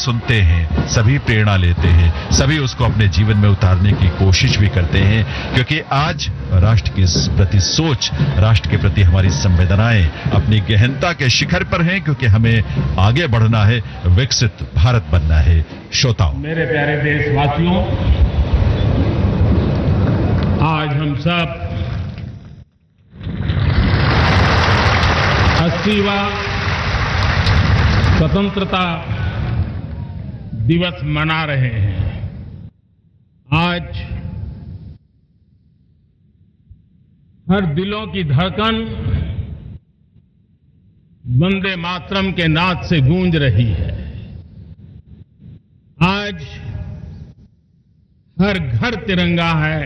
सुनते हैं, सभी प्रेरणा लेते हैं, सभी उसको अपने जीवन में उतारने की कोशिश भी करते हैं, क्योंकि आज राष्ट्र के प्रति सोच, राष्ट्र के प्रति हमारी संवेदनाएं अपनी गहनता के शिखर पर हैं, क्योंकि हमें आगे बढ़ना है, विकसित भारत बनना है। श्रोताओं, मेरे प्यारे देशवासियों, आज हम सब 80वां स्वतंत्रता दिवस मना रहे हैं। आज हर दिलों की धड़कन वंदे मातरम के नाद से गूंज रही है। आज हर घर तिरंगा है,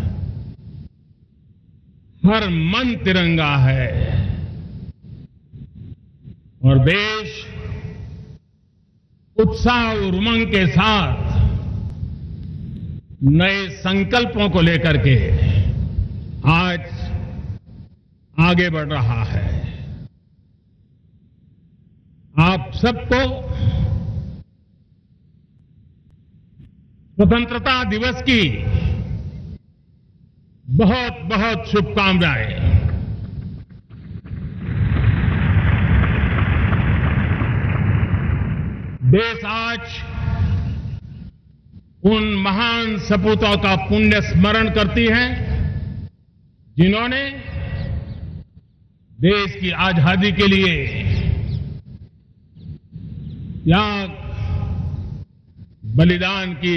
हर मन तिरंगा है और देश उत्साह और उमंग के साथ नए संकल्पों को लेकर के आज आगे बढ़ रहा है। आप सबको स्वतंत्रता दिवस की बहुत बहुत शुभकामनाएं। देश आज उन महान सपूतों का पुण्य स्मरण करती है जिन्होंने देश की आजादी के लिए त्याग, बलिदान की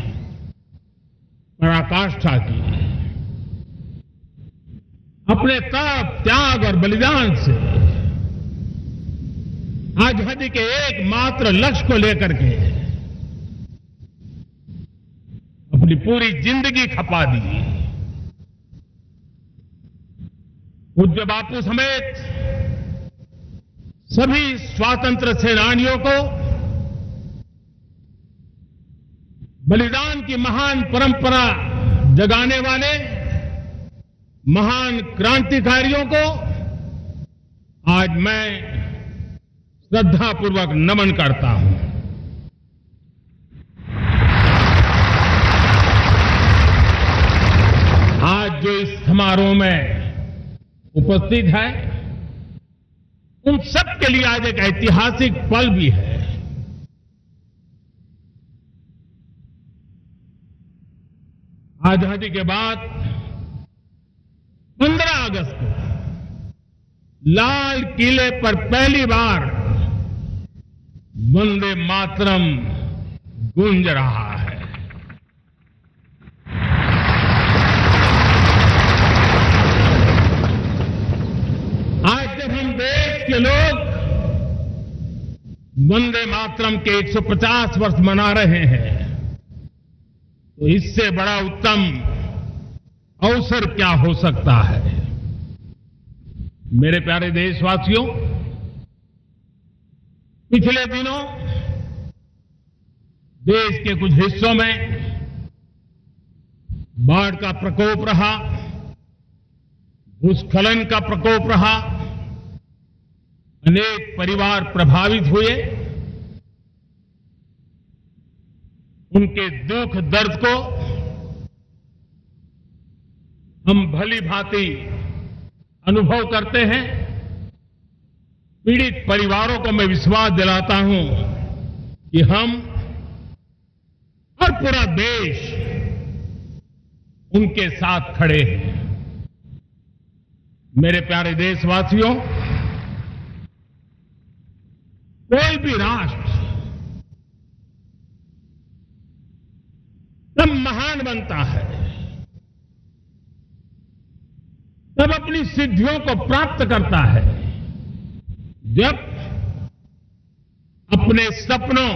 पराकाष्ठा की। अपने तप, त्याग और बलिदान से आजादी के एकमात्र लक्ष्य को लेकर के अपनी पूरी जिंदगी खपा दी। पूज्य बापू समेत सभी स्वातंत्र सेनानियों को बलिदान की महान परंपरा जगाने वाले महान क्रांतिकारियों को आज मैं श्रद्धापूर्वक नमन करता हूं। आज जो इस समारोह में उपस्थित है, उन सब के लिए आज एक ऐतिहासिक पल भी है। आजादी के बाद 15 अगस्त को लाल किले पर पहली बार वंदे मातरम गूंज रहा है। आज जब हम देश के लोग वंदे मातरम के 150 वर्ष मना रहे हैं, तो इससे बड़ा उत्तम अवसर क्या हो सकता है। मेरे प्यारे देशवासियों, पिछले दिनों देश के कुछ हिस्सों में बाढ़ का प्रकोप रहा, भूस्खलन का प्रकोप रहा, अनेक परिवार प्रभावित हुए। उनके दुख दर्द को हम भली भांति अनुभव करते हैं। पीड़ित परिवारों को मैं विश्वास दिलाता हूं कि हम और पूरा देश उनके साथ खड़े हैं। मेरे प्यारे देशवासियों, कोई भी राष्ट्र तब महान बनता है, तब अपनी सिद्धियों को प्राप्त करता है, जब अपने सपनों,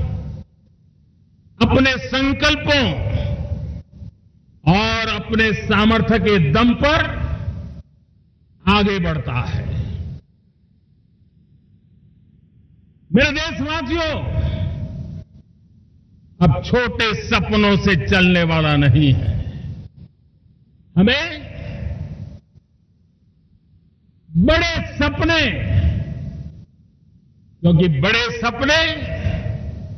अपने संकल्पों और अपने सामर्थ्य के दम पर आगे बढ़ता है। मेरे देशवासियों, अब छोटे सपनों से चलने वाला नहीं है। हमें बड़े सपने, क्योंकि बड़े सपने